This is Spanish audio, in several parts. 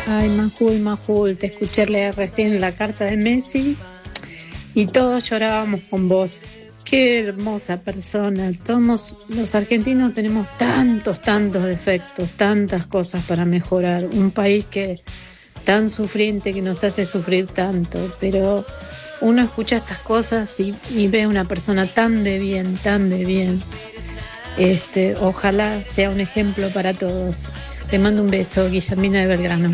Ay, Majul, te escuché leer recién la carta de Messi y todos llorábamos con vos. Qué hermosa persona. Todos los argentinos tenemos tantos defectos, tantas cosas para mejorar. Un país que tan sufriente, que nos hace sufrir tanto, pero uno escucha estas cosas y ve una persona tan de bien. Ojalá sea un ejemplo para todos. Te mando un beso, Guillermina de Belgrano.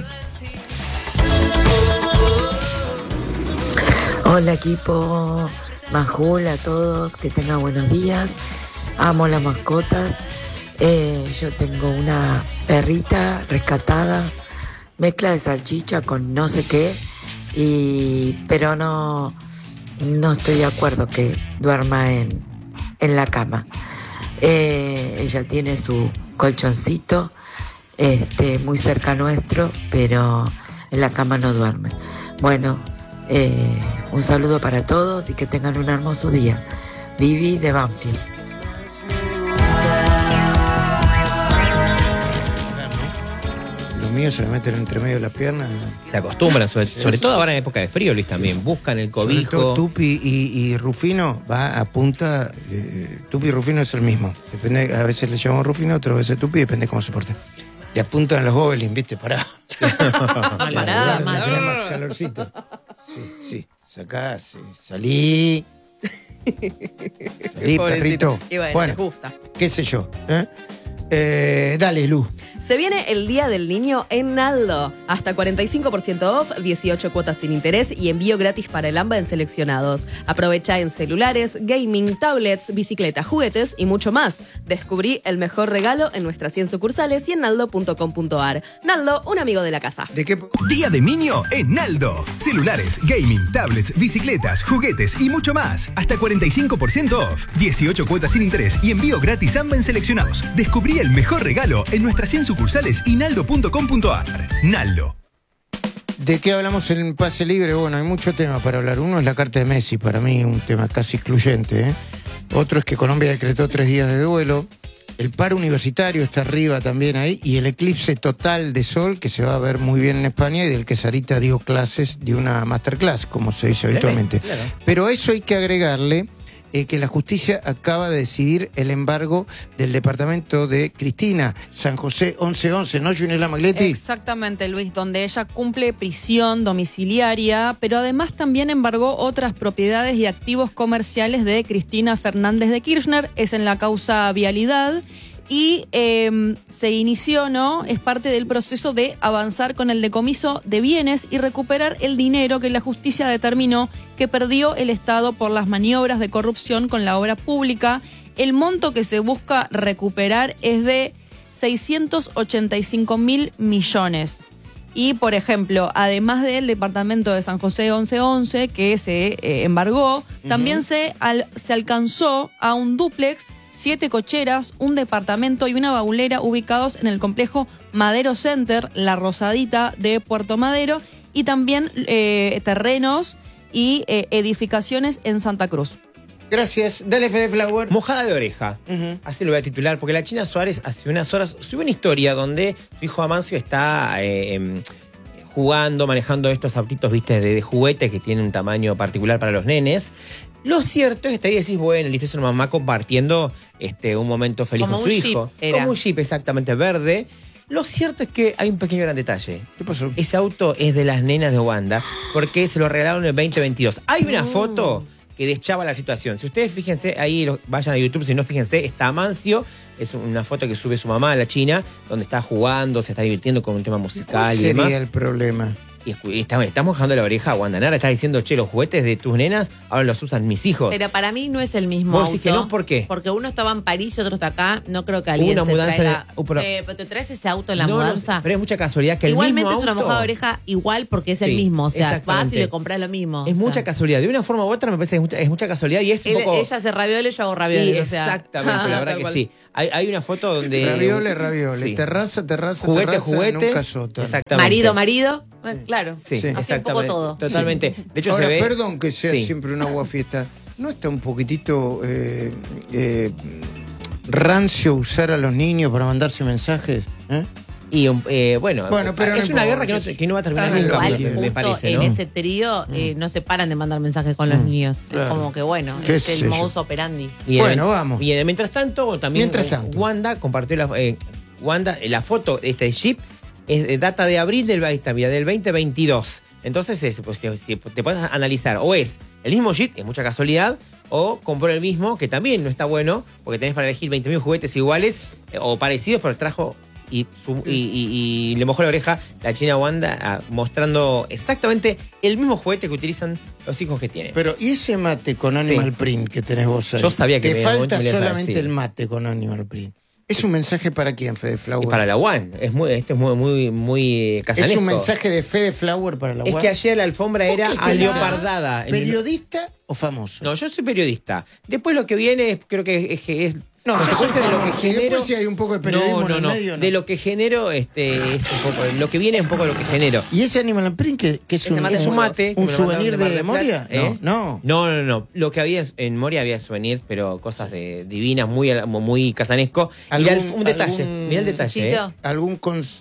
Hola equipo, Majul, a todos, que tengan buenos días. Amo las mascotas. Yo tengo una perrita rescatada, mezcla de salchicha con no sé qué, pero no estoy de acuerdo que duerma en la cama. Ella tiene su colchoncito muy cerca nuestro, pero en la cama no duerme. Bueno, un saludo para todos y que tengan un hermoso día. Vivi de Banfield. Los míos se me meten entre medio de las piernas. Se acostumbran, sobre todo ahora en época de frío, Luis, también. Buscan el cobijo. Sobre todo Tupi y Rufino va a punta. Tupi y Rufino es el mismo. Depende, a veces le llamamos Rufino, otras veces Tupi, depende cómo se porte. Le apuntan los gobelins, ¿viste? Pará. Parada, más calorcito. Sí. Sacá, sí. Salí, perrito. Y bueno, les gusta. Qué sé yo. Dale, Lu. Se viene el Día del Niño en Naldo. Hasta 45% off, 18 cuotas sin interés y envío gratis para el AMBA en seleccionados. Aprovecha en celulares, gaming, tablets, bicicletas, juguetes y mucho más. Descubrí el mejor regalo en nuestras 100 sucursales y en naldo.com.ar. Naldo, un amigo de la casa. ¿De qué? Día de Niño en Naldo. Celulares, gaming, tablets, bicicletas, juguetes y mucho más. Hasta 45% off, 18 cuotas sin interés y envío gratis AMBA en seleccionados. Descubrí el mejor regalo en nuestras 100 sucursales y naldo.com.ar. Naldo. ¿De qué hablamos en Pase Libre? Bueno, hay mucho tema para hablar. Uno es la carta de Messi, para mí un tema casi excluyente. Otro es que Colombia decretó 3 días de duelo. El paro universitario está arriba también ahí. Y el eclipse total de sol, que se va a ver muy bien en España y del que Sarita dio clases de una masterclass, como se dice habitualmente. Claro. Pero a eso hay que agregarle que la justicia acaba de decidir el embargo del departamento de Cristina, San José 1111, ¿no, Junela Maglietti? Exactamente, Luis, donde ella cumple prisión domiciliaria, pero además también embargó otras propiedades y activos comerciales de Cristina Fernández de Kirchner, es en la causa Vialidad. Y se inició, ¿no? Es parte del proceso de avanzar con el decomiso de bienes y recuperar el dinero que la justicia determinó que perdió el Estado por las maniobras de corrupción con la obra pública. El monto que se busca recuperar es de 685.000 millones. Y, por ejemplo, además del departamento de San José 1111, que se embargó, también se alcanzó a un dúplex, 7 cocheras, un departamento y una baulera ubicados en el complejo Madero Center, La Rosadita de Puerto Madero, y también terrenos y edificaciones en Santa Cruz. Gracias. Dale, Fede Flower. Mojada de oreja. Así lo voy a titular, porque la China Suárez hace unas horas subió una historia donde su hijo Amancio está jugando, manejando estos autitos, viste, de juguete que tienen un tamaño particular para los nenes. Lo cierto es que ahí decís, bueno, listo, es una mamá compartiendo un momento feliz como con su hijo. Era. Como un Jeep, exactamente, verde. Lo cierto es que hay un pequeño gran detalle. ¿Qué pasó? Ese auto es de las nenas de Wanda, porque se lo regalaron en el 2022. Hay una foto que deschaba la situación. Si ustedes fíjense, ahí vayan a YouTube, si no, fíjense, está Amancio. Es una foto que sube su mamá a la China, donde está jugando, se está divirtiendo con un tema musical y demás. ¿Cuál sería el problema? Y estamos mojando la oreja a Wanda Nara. Estás diciendo, che, los juguetes de tus nenas ahora los usan mis hijos. Pero para mí no es el mismo ¿Vos auto. decís que no? ¿Por qué? Porque uno estaba en París y otro está acá. No creo que alguien Una se mudanza traiga... de- pero te traes ese auto en la No, mudanza. pero es mucha casualidad que el Igualmente mismo es una auto... mojada de oreja igual porque es el Sí, mismo. O sea, vas exactamente. y le compras lo mismo. Es o sea. mucha casualidad. De una forma u otra me parece que es mucha casualidad y es un poco... Ella hace ravioles, yo hago ravioles. Sí, o sea. exactamente, la verdad Tal que cual. sí. Hay una foto donde... Raviole. Sí. Terraza, Juguete, nunca sótano. Exactamente. Marido. Claro. Sí, Sí. Hace un exactamente. poco todo. Totalmente. De hecho, Ahora, se ve... perdón que sea Sí. siempre una guafiesta. ¿No está un poquitito rancio usar a los niños para mandarse mensajes? Y bueno, pero es no una importa. guerra que no va a terminar Ah, nunca, igual, me Justo parece, en ¿no? ese trío no se paran de mandar mensajes con los niños. claro. Es como que bueno, ¿Qué es sé el yo? modus operandi. Y Bueno, vamos. Y mientras tanto, también Mientras tanto. Wanda compartió la foto de este jeep, es data de abril del 2022. Entonces, pues, si te puedes analizar, o es el mismo jeep, es mucha casualidad, o compró el mismo, que también no está bueno, porque tenés para elegir 20.000 juguetes iguales o parecidos, pero trajo y le mojó la oreja la china Wanda mostrando exactamente el mismo juguete que utilizan los hijos que tiene. Pero, ¿y ese mate con Animal Print que tenés vos ahí? Yo sabía que te me falta ibas a solamente decir. el mate con Animal Print. ¿Es un mensaje para quién, Fede Flower? Y para la One, este es muy casanesco. ¿Es un mensaje de Fede Flower para la Es One? que ayer la alfombra era ¿Vos qué querés ser? aleopardada. ¿Periodista o famoso? No, yo soy periodista. Después lo que viene, creo que es No, consecuencia yo de lo que famoso. Y genero. después si hay un poco de periodismo en el medio, no. De lo que genero, es un poco, lo que viene es un poco lo que genero. ¿Y ese Animal Print que es Ese un, mate Es un mate. que un me lo mandaron souvenir Mar de del Moria? Plata, ¿eh? No. No. Lo que había en Moria había souvenirs, pero cosas divinas, muy casanesco. Un detalle. Mirá el detalle. Chito. ¿Algún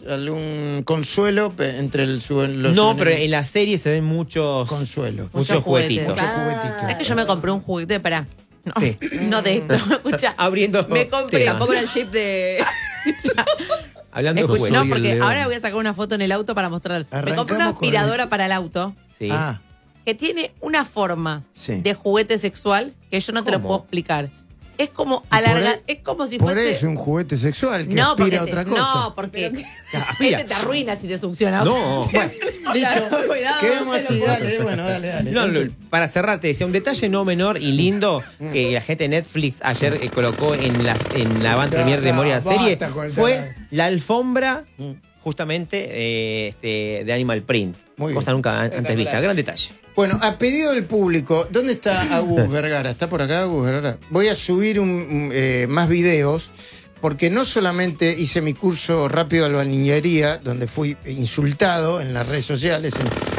consuelo entre los No, pero souvenirs? en la serie se ven muchos Consuelo. muchos juguetitos. Muchos juguetitos. ¿Sabes que yo me compré un juguete para... No, Sí. no de esto, escucha. Abriendo Me compré, temas. Tampoco era el jeep de... Hablando de Escucha, juguetes. no, porque ahora voy a sacar una foto en el auto para mostrar. Me compré una Arrancamos con aspiradora para el auto Sí. Ah, que tiene una forma Sí. de juguete sexual que yo no te lo ¿Cómo? puedo explicar. Es como por alarga, e- es como si por fuese... eso un juguete sexual que No, porque aspira a otra cosa. no, porque Aspira. este te arruina si te succiona. No. Bueno, listo. Cuidado, Quedamos no así, lo puedo. dale. Bueno, dale. No, para cerrar, te decía, un detalle no menor y lindo que la gente de Netflix ayer colocó en la van premier de Moria basta serie con el fue tema. la alfombra justamente de Animal Print. Muy Cosa bien. nunca antes vista. Gran detalle. Bueno, a pedido del público, ¿dónde está Agus Vergara? ¿Está por acá Agus Vergara? Voy a subir más videos, porque no solamente hice mi curso rápido albañilería, donde fui insultado en las redes sociales,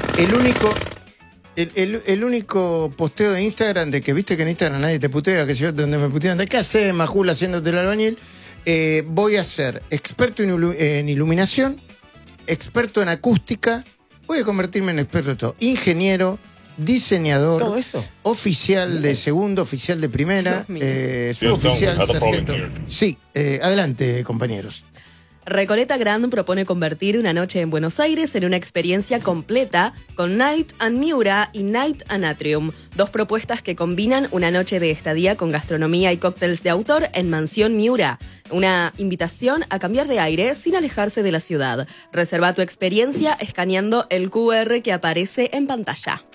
el único posteo de Instagram de que viste que en Instagram nadie te putea, que yo donde me putean, ¿de qué haces, Majul, haciéndote el albañil? Voy a ser experto en iluminación, experto en acústica, voy a convertirme en experto en todo. Ingeniero, diseñador, ¿Todo eso? oficial de segundo, oficial de primera, suboficial, sargento. Sí, adelante, compañeros. Recoleta Grand propone convertir una noche en Buenos Aires en una experiencia completa con Night and Miura y Night and Atrium, dos propuestas que combinan una noche de estadía con gastronomía y cócteles de autor en Mansión Miura. Una invitación a cambiar de aire sin alejarse de la ciudad. Reserva tu experiencia escaneando el QR que aparece en pantalla.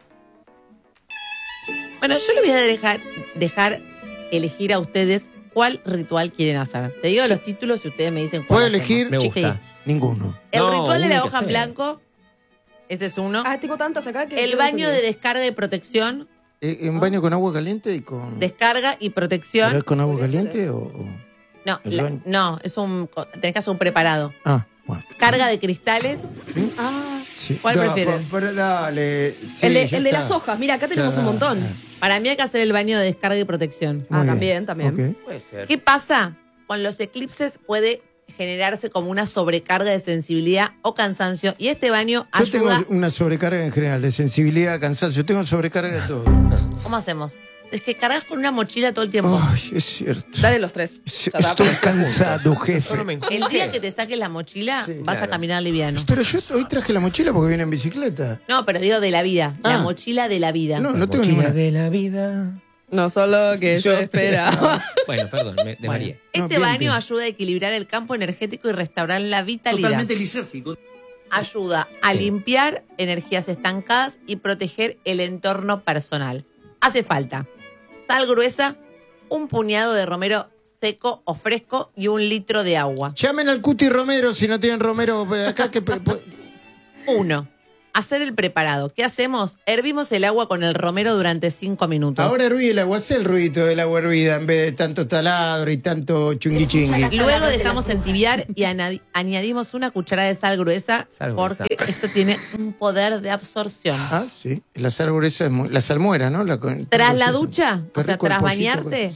Bueno, yo le voy a dejar elegir a ustedes cuál ritual quieren hacer. Te digo los títulos y ustedes me dicen cuál ¿Puedo hacemos. elegir? Me gusta. Sí. Ninguno. El No, ritual de la uno que hoja en sea. blanco, ese es uno. Tengo tantas acá que... El baño de descarga y protección, ¿Un baño con agua caliente y con... descarga y protección. ¿Pero es con agua caliente o...? No, el baño. no, tenés que hacer un preparado. Ah, bueno. Carga de cristales. Sí. ¿Cuál prefieren? Pero dale. Sí, el de ya las está. hojas, mira, acá tenemos Ya, un montón. Para mí hay que hacer el baño de descarga y protección. Muy bien. también. Ok. Puede ser. ¿Qué pasa? Con los eclipses puede generarse como una sobrecarga de sensibilidad o cansancio y este baño Yo tengo ayuda. una sobrecarga en general, de sensibilidad, cansancio. Tengo sobrecarga de todo. ¿Cómo hacemos? Es que cargas con una mochila todo el tiempo. Ay, es cierto. Dale los tres. Estoy cansado, jefe. Yo no me El encuentro. día que te saques la mochila, Sí, vas a claro. caminar liviano. Pero yo hoy traje la mochila porque viene en bicicleta. No, pero digo de la vida. La Ah. mochila de la vida. No, no tengo Mochila ninguna. de la vida. No solo que yo esperaba. Bueno, perdón, me desvarié. No, Este bien, baño bien. ayuda a equilibrar el campo energético y restaurar la vitalidad. lisérgico. Ayuda a Sí. limpiar energías estancadas y proteger el entorno personal. Hace falta sal gruesa, un puñado de romero seco o fresco y 1 litro de agua. Llamen al Cuti Romero si no tienen Romero acá. 1. Hacer el preparado. ¿Qué hacemos? Hervimos el agua con el romero durante 5 minutos. Ahora herví el agua, hace el ruido del agua hervida en vez de tanto taladro y tanto chungui chingui. Luego dejamos entibiar y añadimos una cucharada de sal gruesa Sal gruesa. porque esto tiene un poder de absorción. Ah, sí. La sal gruesa es la salmuera, ¿no? Tras la ducha, Qué o sea, rico el tras pollito bañarte, con- sí.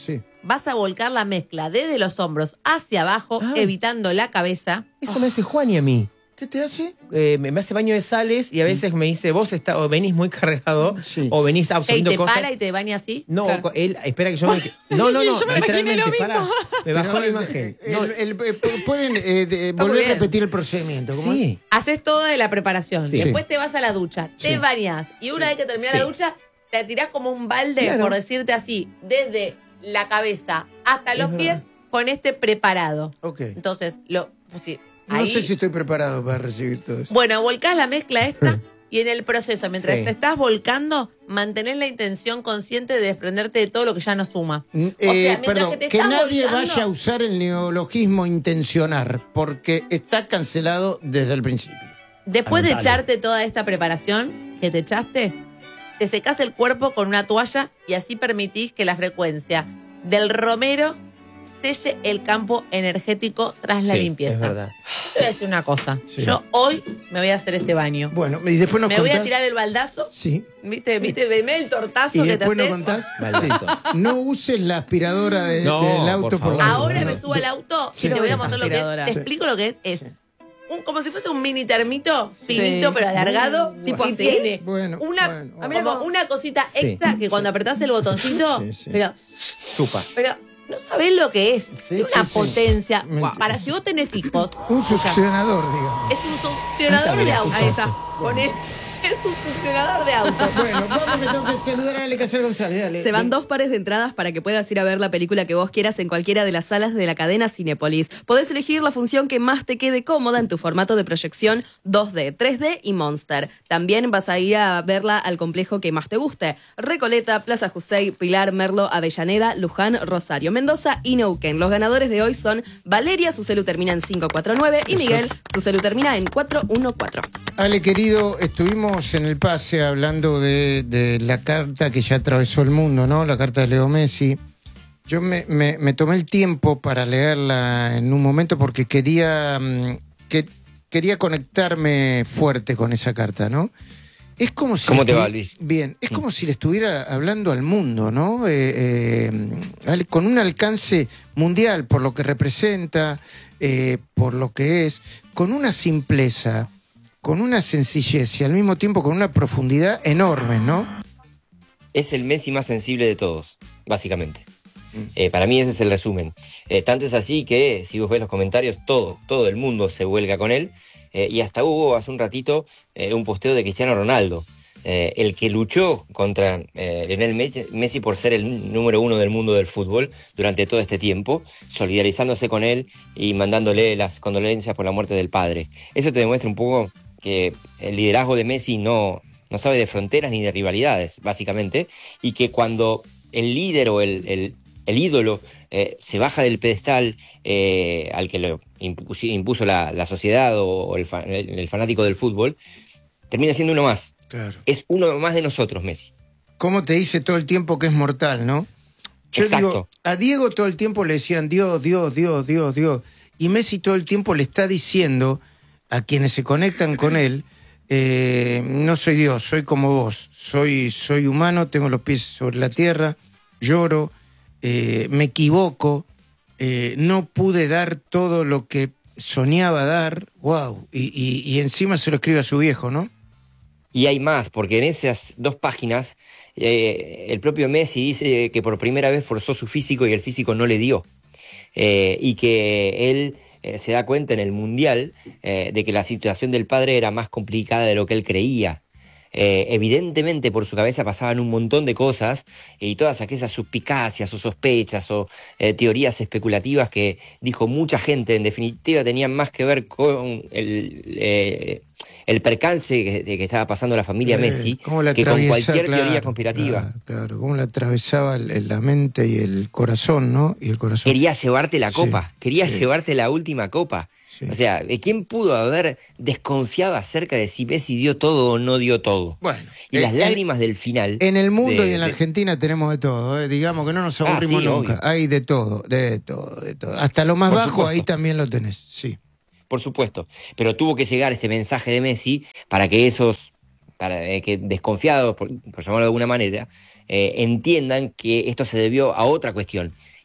vas a volcar la mezcla desde los hombros hacia abajo, evitando la cabeza. Eso me hace Juan y a mí. ¿Qué te hace? Me hace baño de sales y a veces me dice, vos o venís muy cargado o venís Y absorbiendo te cosas. para y te baña así. No, Claro. él espera que yo me... No, Yo me imaginé lo literalmente, mismo. pará. Me bajó la imagen. No, ¿Pueden Está muy volver a bien. repetir el procedimiento? ¿Cómo sí. Haces toda de la preparación. Sí. Después te vas a la ducha, te bañas y una vez que terminas la ducha, te tirás como un balde, Claro. por decirte así, desde la cabeza hasta los pies con este preparado. Ok. Entonces, sí, No ahí. sé si estoy preparado para recibir todo eso. Bueno, volcás la mezcla esta y en el proceso, mientras Sí. te estás volcando, mantenés la intención consciente de desprenderte de todo lo que ya no suma. mientras Perdón, te que estás nadie volcando- vaya a usar el neologismo intencionar, porque está cancelado desde el principio. Después de Anotalo. echarte toda esta preparación que te echaste, te secás el cuerpo con una toalla y así permitís que la frecuencia del romero selle el campo energético tras la Sí, limpieza. es verdad. Te voy a decir una cosa. Sí. Yo hoy me voy a hacer este baño. Bueno, y después nos Me voy a contás. tirar el baldazo. Sí. ¿Viste? Veme el tortazo Y que te después nos haces. contás. Baldazo. Sí. No uses la aspiradora No, del auto por favor. la Ahora duda, me ¿no? subo al auto Sí. y te voy a mostrar lo que es. Aspiradora. Te Sí. explico lo que es. Es como si fuese un mini termito finito Sí. pero alargado. Tipo y así. tiene Bueno, una, bueno. como una cosita Sí. extra que cuando apretás el botoncito, Sí, sí. Chupa. pero no sabés lo que es. Sí, Es una sí, sí. potencia. Mentira. Para si vos tenés hijos, Un succionador, digamos. es un succionador de auto. Ahí está. Es un succionador de auto. Bueno, vamos que tengo que saludar a Ale Cáceres González, dale. Se van 2 pares de entradas para que puedas ir a ver la película que vos quieras en cualquiera de las salas de la cadena Cinépolis. Podés elegir la función que más te quede cómoda en tu formato de proyección 2D, 3D y Monster. También vas a ir a verla al complejo que más te guste. Recoleta, Plaza Jusey, Pilar, Merlo, Avellaneda, Luján, Rosario, Mendoza y Neuquén. Los ganadores de hoy son Valeria, su celu termina en 549 y Miguel, su celu termina en 414. Ale, querido, estuvimos en el pase hablando de la carta que ya atravesó el mundo, ¿no? La carta de Leo Messi. Yo me tomé el tiempo para leerla en un momento porque quería conectarme fuerte con esa carta, ¿no? Es como si ¿Cómo te va, Luis? Bien, es como si le estuviera hablando al mundo, ¿no? Con un alcance mundial por lo que representa, por lo que es, con una simpleza, con una sencillez y al mismo tiempo con una profundidad enorme, ¿no? Es el Messi más sensible de todos, básicamente. Para mí ese es el resumen. Tanto es así que, si vos ves los comentarios, todo el mundo se vuelca con él. Y hasta hubo hace un ratito un posteo de Cristiano Ronaldo, el que luchó contra Lionel Messi por ser el número 1 del mundo del fútbol durante todo este tiempo, solidarizándose con él y mandándole las condolencias por la muerte del padre. Eso te demuestra un poco que el liderazgo de Messi no sabe de fronteras ni de rivalidades, básicamente, y que cuando el líder o el ídolo se baja del pedestal al que lo impuso la sociedad o el fanático del fútbol, termina siendo uno más. Claro. Es uno más de nosotros, Messi. ¿Cómo te dice todo el tiempo que es mortal, no? Yo Exacto. digo, a Diego todo el tiempo le decían Dios, Dios, Dios, Dios, Dios. Y Messi todo el tiempo le está diciendo a quienes se conectan con él, no soy Dios, soy como vos, soy humano, tengo los pies sobre la tierra, lloro, me equivoco, no pude dar todo lo que soñaba dar, wow, y encima se lo escribe a su viejo, ¿no? Y hay más, porque en esas 2 páginas el propio Messi dice que por primera vez forzó su físico y el físico no le dio. Y que él se da cuenta en el Mundial de que la situación del padre era más complicada de lo que él creía. Evidentemente por su cabeza pasaban un montón de cosas y todas aquellas suspicacias o sospechas o teorías especulativas que dijo mucha gente, en definitiva tenían más que ver con el percance de que estaba pasando la familia Messi cómo la que con atraviesa, cualquier claro, teoría conspirativa. Claro, cómo la atravesaba la mente y el corazón, ¿no? Y el corazón. Quería llevarte la Sí, copa, quería sí. llevarte la última copa. Sí. O sea, ¿quién pudo haber desconfiado acerca de si Messi dio todo o no dio todo? Bueno, Y las lágrimas del final. En el mundo y en la de- Argentina tenemos de todo, digamos que no nos aburrimos sí, nunca. obvio. Hay de todo, de todo, de todo. Hasta lo más Por bajo supuesto. ahí también lo tenés, sí. Por supuesto. Pero tuvo que llegar este mensaje de Messi para que que desconfiados, por llamarlo de alguna manera, entiendan que esto se debió a otra cuestión.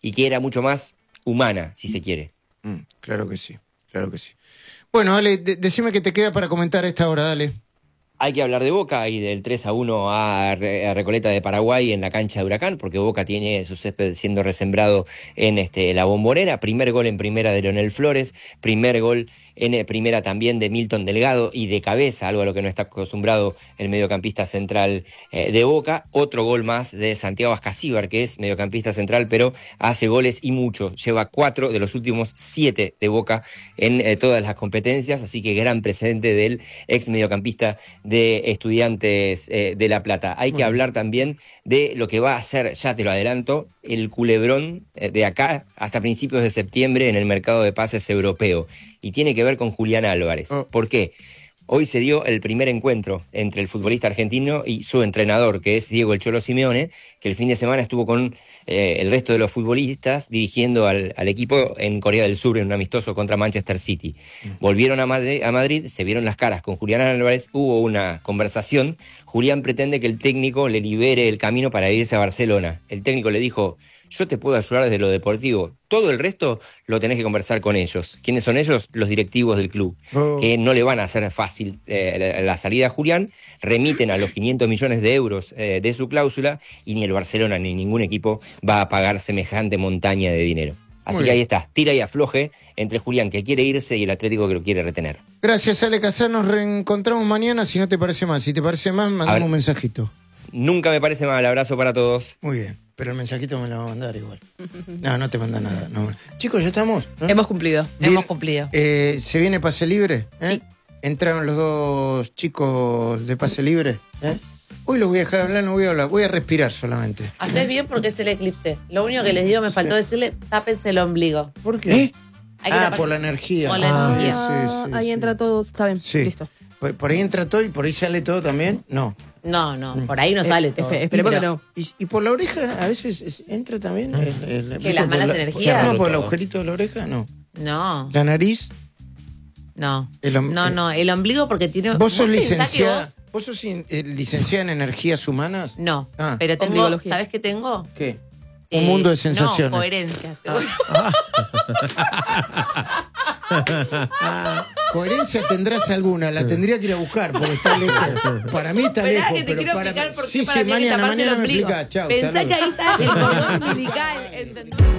y que era mucho más humana, si se quiere. Claro que sí, claro que sí. Bueno, Ale, decime qué te queda para comentar a esta hora, dale. Hay que hablar de Boca y del 3-1 a Recoleta de Paraguay en la cancha de Huracán, porque Boca tiene su césped siendo resembrado en la Bombonera. Primer gol en primera de Leonel Flores, primer gol en primera también de Milton Delgado y de cabeza, algo a lo que no está acostumbrado el mediocampista central de Boca. Otro gol más de Santiago Ascasíbar, que es mediocampista central, pero hace goles y mucho. Lleva 4 de los últimos 7 de Boca en todas las competencias, así que gran precedente del ex mediocampista de Estudiantes de La Plata. Hay que hablar también de lo que va a ser, ya te lo adelanto, el culebrón de acá hasta principios de septiembre en el mercado de pases europeo. Y tiene que ver con Julián Álvarez. ¿Por qué? Hoy se dio el primer encuentro entre el futbolista argentino y su entrenador, que es Diego El Cholo Simeone, que el fin de semana estuvo con el resto de los futbolistas dirigiendo al equipo en Corea del Sur en un amistoso contra Manchester City. Volvieron a Madrid, se vieron las caras con Julián Álvarez, hubo una conversación. Julián pretende que el técnico le libere el camino para irse a Barcelona. El técnico le dijo: yo te puedo ayudar desde lo deportivo, todo el resto lo tenés que conversar con ellos. ¿Quiénes son ellos? Los directivos del club, que no le van a hacer fácil la salida a Julián, remiten a los 500 millones de euros de su cláusula y ni el Barcelona ni ningún equipo va a pagar semejante montaña de dinero. Así que ahí está, tira y afloje entre Julián, que quiere irse, y el Atlético, que lo quiere retener. Gracias, Ale Casar, nos reencontramos mañana, si no te parece mal. Si te parece mal, mandame un mensajito. Nunca me parece mal, abrazo para todos. Muy bien. Pero el mensajito me lo va a mandar igual. No te manda nada. No. Chicos, ¿ya estamos? ¿No? Hemos cumplido. Bien, hemos cumplido. ¿Se viene Pase Libre? Sí. ¿Entraron los dos chicos de Pase Libre? Hoy los voy a dejar hablar, no voy a hablar. Voy a respirar solamente. Hacés bien porque es el eclipse. Lo único que les digo, me faltó decirle, tápense el ombligo. ¿Por qué? Hay que taparse. Por la energía. Por la energía. Sí, ahí entra todo, ¿saben? Sí. Listo. ¿Por ahí entra todo y por ahí sale todo también? No. No, por ahí no sale todo. Esperemos que no. ¿Y por la oreja a veces entra también? ¿Que las malas energías? No, por el agujerito de la oreja, no. No. ¿La nariz? No. No, el ombligo porque tiene... ¿Vos sos licenciada? ¿Vos sos licenciada en energías humanas? No, pero tengo... ¿Sabés qué tengo? ¿Qué? Un mundo de sensaciones. No, coherencia. Coherencia tendrás alguna, la tendría que ir a buscar porque está lejos. Para mí está lejos. Que te quiero explicar por qué mañana me explica. Chao. Pensá que ahí está el cordón umbilical.